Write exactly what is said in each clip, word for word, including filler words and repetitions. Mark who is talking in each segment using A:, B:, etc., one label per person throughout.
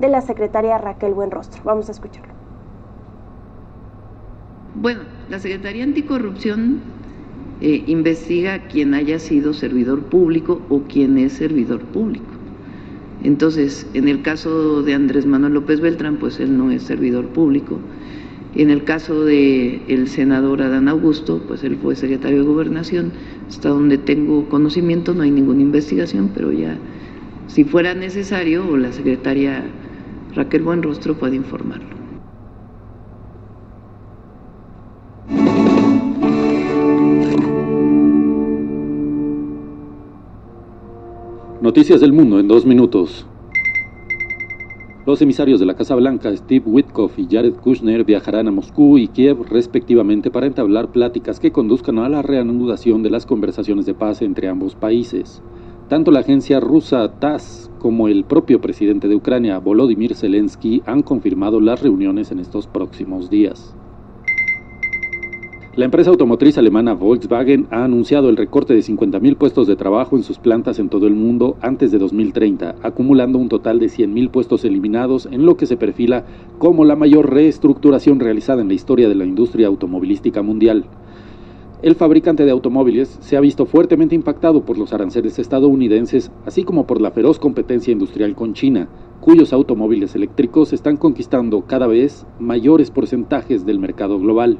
A: de la secretaria Raquel Buenrostro. Vamos a escucharlo.
B: Bueno, la Secretaría Anticorrupción eh, investiga a quien haya sido servidor público o quien es servidor público. Entonces, en el caso de Andrés Manuel López Beltrán, pues él no es servidor público. En el caso del senador Adán Augusto, pues él fue secretario de Gobernación. Hasta donde tengo conocimiento no hay ninguna investigación, pero ya, si fuera necesario, o la secretaria Raquel Buenrostro puede informarlo.
C: Noticias del mundo en dos minutos. Los emisarios de la Casa Blanca, Steve Witkoff y Jared Kushner, viajarán a Moscú y Kiev respectivamente para entablar pláticas que conduzcan a la reanudación de las conversaciones de paz entre ambos países. Tanto la agencia rusa TASS como el propio presidente de Ucrania, Volodymyr Zelensky, han confirmado las reuniones en estos próximos días. La empresa automotriz alemana Volkswagen ha anunciado el recorte de cincuenta mil puestos de trabajo en sus plantas en todo el mundo antes de dos mil treinta, acumulando un total de cien mil puestos eliminados en lo que se perfila como la mayor reestructuración realizada en la historia de la industria automovilística mundial. El fabricante de automóviles se ha visto fuertemente impactado por los aranceles estadounidenses, así como por la feroz competencia industrial con China, cuyos automóviles eléctricos están conquistando cada vez mayores porcentajes del mercado global.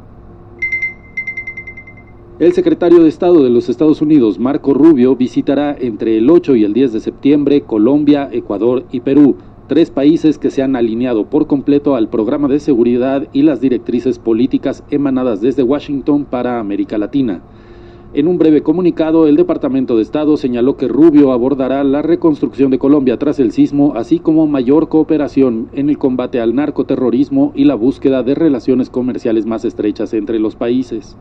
C: El secretario de Estado de los Estados Unidos, Marco Rubio, visitará entre el ocho y el diez de septiembre Colombia, Ecuador y Perú, tres países que se han alineado por completo al programa de seguridad y las directrices políticas emanadas desde Washington para América Latina. En un breve comunicado, el Departamento de Estado señaló que Rubio abordará la reconstrucción de Colombia tras el sismo, así como mayor cooperación en el combate al narcoterrorismo y la búsqueda de relaciones comerciales más estrechas entre los países.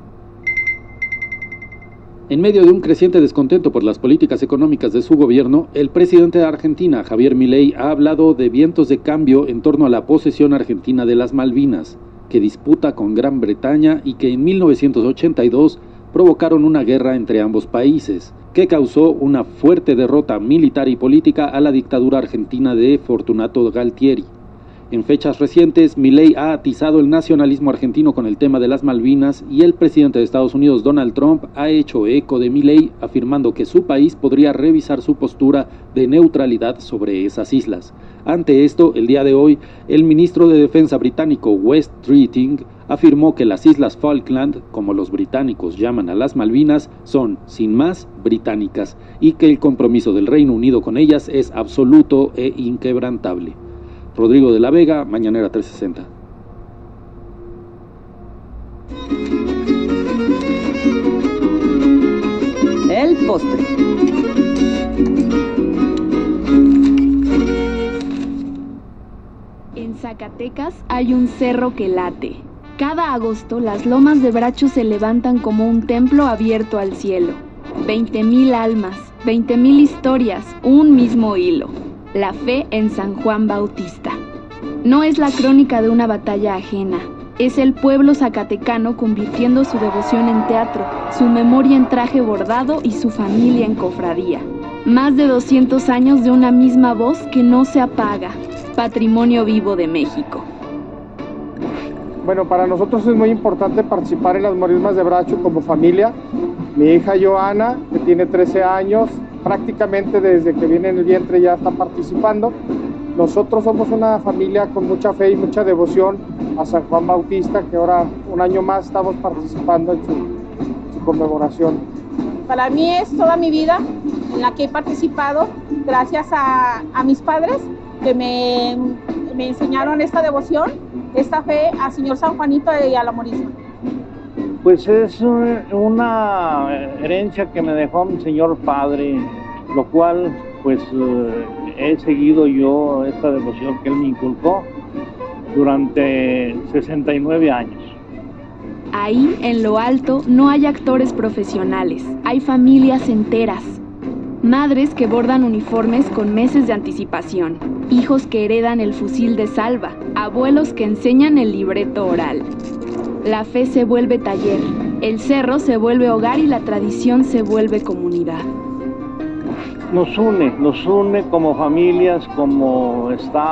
C: En medio de un creciente descontento por las políticas económicas de su gobierno, el presidente de Argentina, Javier Milei, ha hablado de vientos de cambio en torno a la posesión argentina de las Malvinas, que disputa con Gran Bretaña y que en mil novecientos ochenta y dos provocaron una guerra entre ambos países, que causó una fuerte derrota militar y política a la dictadura argentina de Fortunato Galtieri. En fechas recientes, Milei ha atizado el nacionalismo argentino con el tema de las Malvinas y el presidente de Estados Unidos, Donald Trump, ha hecho eco de Milei, afirmando que su país podría revisar su postura de neutralidad sobre esas islas. Ante esto, el día de hoy, el ministro de Defensa británico Wes Streeting afirmó que las Islas Falkland, como los británicos llaman a las Malvinas, son, sin más, británicas y que el compromiso del Reino Unido con ellas es absoluto e inquebrantable. Rodrigo de la Vega, Mañanera trescientos sesenta.
D: El postre.
E: En Zacatecas hay un cerro que late. Cada agosto las lomas de Bracho se levantan como un templo abierto al cielo. Veinte mil almas, veinte mil historias, un mismo hilo. La fe en San Juan Bautista. No es la crónica de una batalla ajena, es el pueblo zacatecano convirtiendo su devoción en teatro, su memoria en traje bordado y su familia en cofradía. Más de doscientos años de una misma voz que no se apaga, patrimonio vivo de México.
F: Bueno, para nosotros es muy importante participar en las marismas de Bracho como familia. Mi hija Joana, que tiene trece años, prácticamente desde que viene en el vientre ya está participando. Nosotros somos una familia con mucha fe y mucha devoción a San Juan Bautista, que ahora un año más estamos participando en su, su conmemoración.
G: Para mí es toda mi vida en la que he participado, gracias a, a mis padres que me, me enseñaron esta devoción, esta fe al Señor San Juanito y a la Morisma.
H: Pues es una herencia que me dejó mi señor padre, lo cual pues he seguido yo esta devoción que él me inculcó durante sesenta y nueve años.
E: Ahí, en lo alto, no hay actores profesionales, hay familias enteras. Madres que bordan uniformes con meses de anticipación, hijos que heredan el fusil de salva, abuelos que enseñan el libreto oral. La fe se vuelve taller, el cerro se vuelve hogar y la tradición se vuelve comunidad.
H: Nos une, nos une como familias, como Estado.